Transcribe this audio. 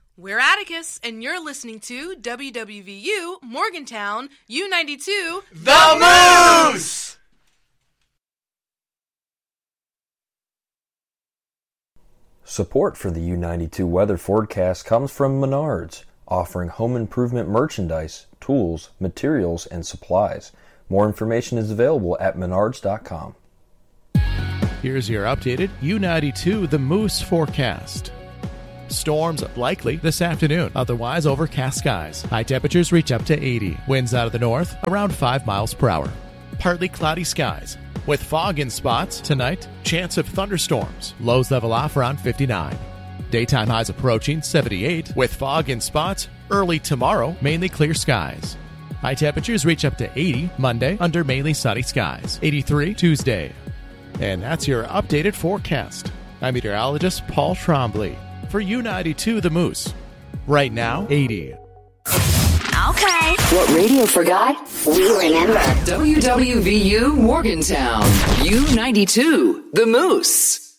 We're Atticus, and you're listening to WWVU Morgantown U92 The Moose! Support for the U92 weather forecast comes from Menards, offering home improvement merchandise, tools, materials, and supplies. More information is available at menards.com. Here's your updated U92 The Moose forecast. Storms likely this afternoon, otherwise overcast skies. High temperatures reach up to 80. Winds out of the north around 5 miles per hour. Partly cloudy skies. With fog in spots tonight, chance of thunderstorms. Lows level off around 59. Daytime highs approaching 78. With fog in spots, early tomorrow, mainly clear skies. High temperatures reach up to 80 Monday under mainly sunny skies. 83 Tuesday. And that's your updated forecast. I'm meteorologist Paul Trombley for U92 The Moose. Right now, 80. Okay. What radio forgot, we remember. WWVU Morgantown, U92 The Moose.